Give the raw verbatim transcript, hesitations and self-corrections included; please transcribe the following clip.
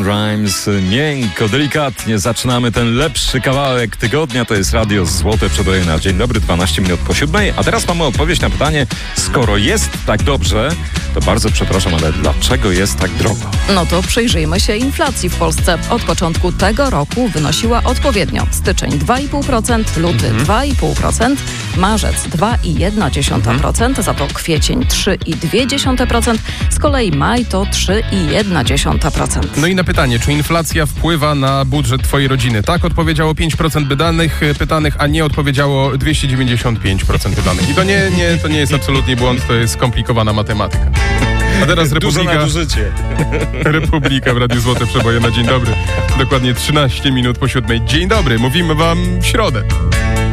Busta Rhymes. Miękko, delikatnie zaczynamy ten lepszy kawałek tygodnia. To jest Radio Złote Przeboje na dzień dobry, dwanaście minut po siódmej. A teraz mamy odpowiedź na pytanie, skoro jest tak dobrze, to bardzo przepraszam, ale dlaczego jest tak drogo? No to przyjrzyjmy się inflacji w Polsce. Od początku tego roku wynosiła odpowiednio styczeń dwa i pół procent, luty mhm. dwa i pół procent, marzec dwa i jedna dziesiąta procent, za to kwiecień trzy i dwie dziesiąte procent, z kolei maj to trzy i jedna dziesiąta procent. No i na pytanie, czy inflacja wpływa na budżet twojej rodziny? Tak odpowiedziało pięć procent pytanych, pytanych, a nie odpowiedziało dwieście dziewięćdziesiąt pięć procent pytanych. I to nie, nie, to nie jest absolutnie błąd, to jest skomplikowana matematyka. A teraz Republika, Republika w Radiu Złote Przeboje na dzień dobry. Dokładnie trzynaście minut po siódmej. Dzień dobry, mówimy wam w środę.